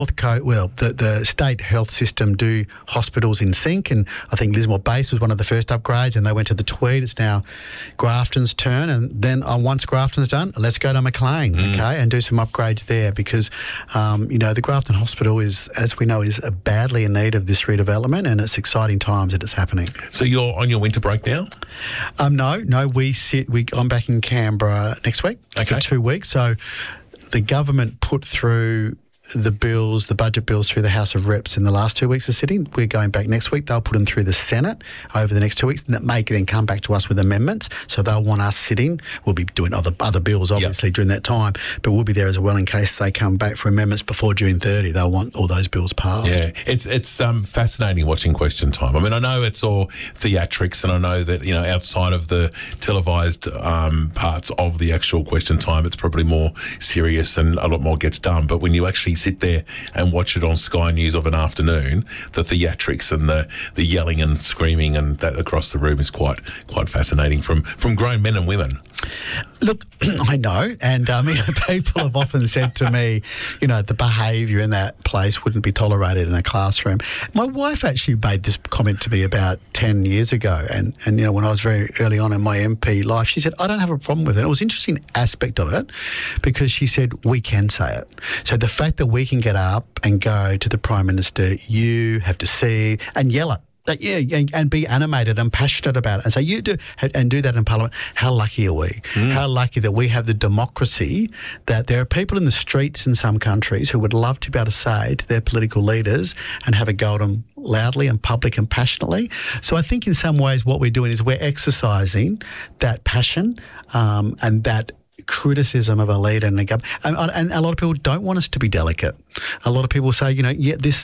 the state health system do hospitals in sync, and I think Lismore Base was one of the first upgrades, and they went to the Tweed. It's now Grafton's turn, and then once Grafton's done, let's go to Maclean, and do some upgrades there because, the Grafton Hospital is, as we know, is badly in need of this redevelopment, and it's exciting times that it's happening. So you're on your winter break now? No, I'm back in Canberra next week for 2 weeks. So the government put through the budget bills through the House of Reps in the last 2 weeks of sitting. We're going back next week. They'll put them through the Senate over the next 2 weeks, and that may then come back to us with amendments. So they'll want us sitting. We'll be doing other bills, obviously, during that time, but we'll be there as well in case they come back for amendments before June 30. They'll want all those bills passed. Yeah, it's fascinating watching Question Time. I mean, I know it's all theatrics, and I know that, outside of the televised parts of the actual Question Time, it's probably more serious and a lot more gets done. But when you actually sit there and watch it on Sky News of an afternoon, the theatrics and the yelling and screaming and that across the room is quite fascinating from grown men and women. Look, I know, and people have often said to me, the behaviour in that place wouldn't be tolerated in a classroom. My wife actually made this comment to me about 10 years ago, and when I was very early on in my MP life, she said, I don't have a problem with it. It was an interesting aspect of it because she said, we can say it. So the fact that we can get up and go to the Prime Minister, you have to see, and yell it. And be animated and passionate about it and say, you do, and do that in Parliament. How lucky are we? How lucky that we have the democracy, that there are people in the streets in some countries who would love to be able to say to their political leaders and have a go at them loudly and public and passionately. So I think in some ways what we're doing is we're exercising that passion and that criticism of a leader and a government. And a lot of people don't want us to be delicate. A lot of people say, this.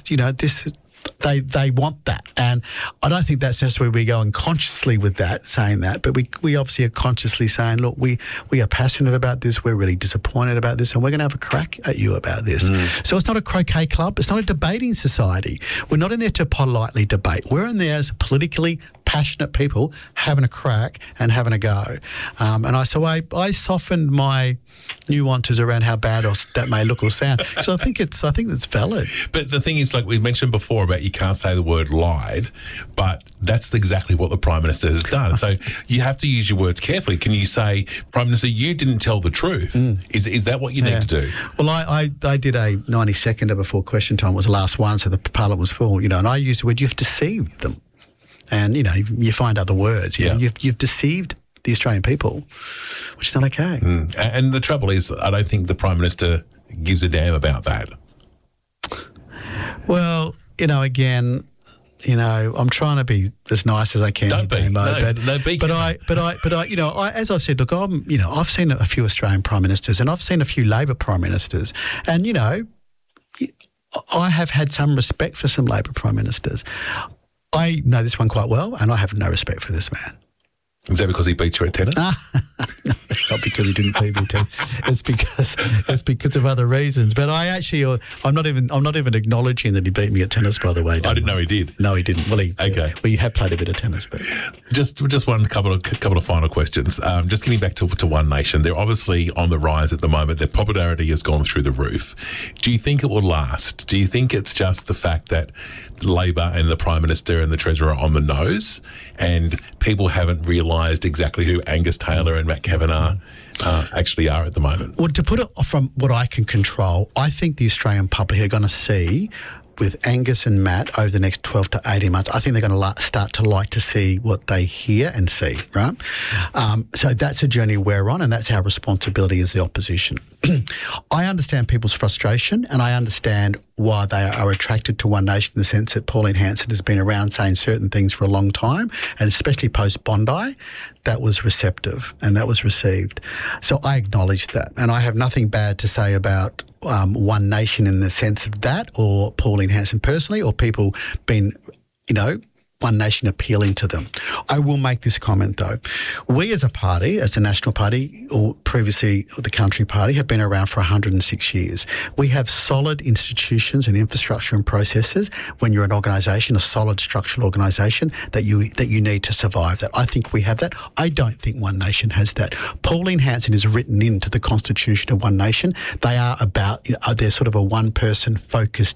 They want that, and I don't think that's necessarily we go unconsciously with that, saying that, but we obviously are consciously saying, look, we are passionate about this, we're really disappointed about this, and we're going to have a crack at you about this. So it's not a croquet club, it's not a debating society. We're not in there to politely debate. We're in there as politically passionate people having a crack and having a go. And I softened my nuances around how bad that may look or sound. So I think it's valid. But the thing is, like we mentioned before about you can't say the word lied, but that's exactly what the Prime Minister has done. So you have to use your words carefully. Can you say, Prime Minister, you didn't tell the truth? Is that what you need to do? Well, I did a 90-seconder before Question Time. It was the last one, so the Parliament was full, and I used the word, you've deceived them. And, you find other words. You've deceived the Australian people, which is not okay. And the trouble is, I don't think the Prime Minister gives a damn about that. Well, again, I'm trying to be as nice as I can. Don't be. But I, as I've said, look, I've seen a few Australian Prime Ministers and I've seen a few Labor Prime Ministers. And, I have had some respect for some Labor Prime Ministers. I know this one quite well, and I have no respect for this man. Is that because he beat you at tennis? No, it's not because he didn't beat me at tennis. It's because of other reasons. But I'm not even acknowledging that he beat me at tennis. By the way, I didn't know he did. No, he didn't. Well, you have played a bit of tennis, but just one couple of final questions. Just getting back to One Nation, they're obviously on the rise at the moment. Their popularity has gone through the roof. Do you think it will last? Do you think it's just the fact that Labor and the Prime Minister and the Treasurer are on the nose, and people haven't realised exactly who Angus Taylor and Matt Kavanagh actually are at the moment? Well, to put it from what I can control, I think the Australian public are going to see with Angus and Matt over the next 12 to 18 months, I think they're going to start to like to see what they hear and see, right? So that's a journey we're on, and that's our responsibility as the opposition. I understand people's frustration, and I understand why they are attracted to One Nation in the sense that Pauline Hanson has been around saying certain things for a long time, and especially post-Bondi, that was receptive and that was received. So I acknowledge that, and I have nothing bad to say about One Nation in the sense of that, or Pauline Hanson personally, or people being, One Nation appealing to them. I will make this comment though. We as a party, as the National Party, or previously the Country Party, have been around for 106 years. We have solid institutions and infrastructure and processes when you're an organisation, a solid structural organisation that you need to survive that. I think we have that. I don't think One Nation has that. Pauline Hanson is written into the Constitution of One Nation. They are about, they're sort of a one-person focused